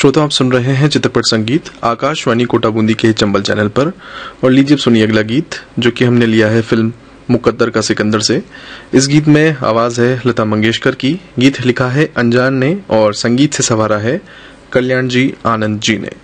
श्रोता, आप सुन रहे हैं चित्रपट संगीत आकाशवाणी कोटा बूंदी के चंबल चैनल पर। और लीजिए सुनिए अगला गीत, जो कि हमने लिया है फिल्म मुकद्दर का सिकंदर से। इस गीत में आवाज है लता मंगेशकर की। गीत लिखा है अनजान ने और संगीत से संवारा है कल्याण जी आनंद जी ने।